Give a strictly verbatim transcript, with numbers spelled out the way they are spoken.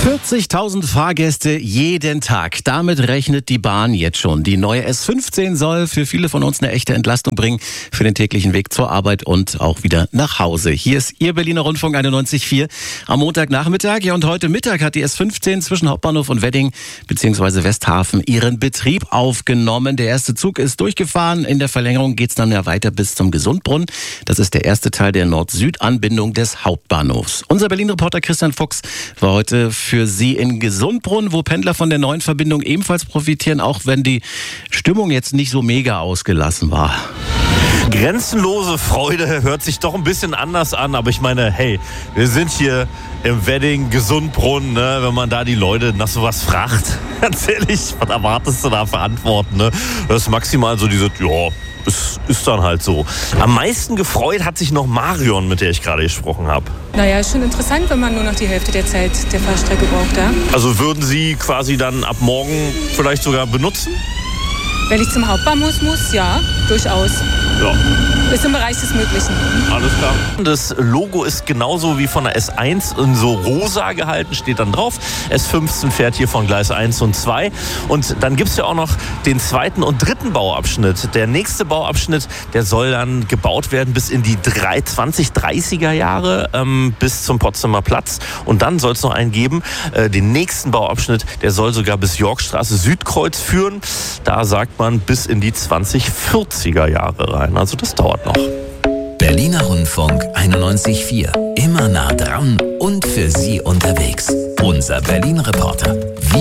vierzigtausend Fahrgäste jeden Tag. Damit rechnet die Bahn jetzt schon. Die neue S fünfzehn soll für viele von uns eine echte Entlastung bringen für den täglichen Weg zur Arbeit und auch wieder nach Hause. Hier ist Ihr Berliner Rundfunk einundneunzig Komma vier am Montagnachmittag. Ja, und heute Mittag hat die S fünfzehn zwischen Hauptbahnhof und Wedding bzw. Westhafen ihren Betrieb aufgenommen. Der erste Zug ist durchgefahren. In der Verlängerung geht es dann ja weiter bis zum Gesundbrunnen. Das ist der erste Teil der Nord-Süd-Anbindung des Hauptbahnhofs. Unser Berlin-Reporter Christian Fuchs war heute für Sie in Gesundbrunnen, wo Pendler von der neuen Verbindung ebenfalls profitieren, auch wenn die Stimmung jetzt nicht so mega ausgelassen war. Grenzenlose Freude hört sich doch ein bisschen anders an, aber ich meine, hey, wir sind hier im Wedding, Gesundbrunnen, ne? Wenn man da die Leute nach sowas fragt, ganz ehrlich, was erwartest du da für Antworten? Ne? Das ist maximal so diese, ja, es ist dann halt so. Am meisten gefreut hat sich noch Marion, mit der ich gerade gesprochen habe. Naja, ist schon interessant, wenn man nur noch die Hälfte der Zeit der Fahrstrecke braucht, ja? Also würden Sie quasi dann ab morgen vielleicht sogar benutzen? Wenn ich zum Hauptbahnhof muss, ja, durchaus. Ja. Ist im Bereich des Möglichen. Alles klar. Das Logo ist genauso wie von der S eins in so rosa gehalten, steht dann drauf. S fünfzehn fährt hier von Gleis eins und zwei. Und dann gibt es ja auch noch den zweiten und dritten Bauabschnitt. Der nächste Bauabschnitt, der soll dann gebaut werden bis in die zwanzig dreißiger Jahre, ähm, bis zum Potsdamer Platz. Und dann soll es noch einen geben, äh, den nächsten Bauabschnitt, der soll sogar bis Yorkstraße Südkreuz führen. Da sagt man bis in die zwanzig vierziger Jahre rein. Also das dauert noch. Berliner Rundfunk einundneunzig Komma vier. Immer nah dran und für Sie unterwegs. Unser Berlin-Reporter.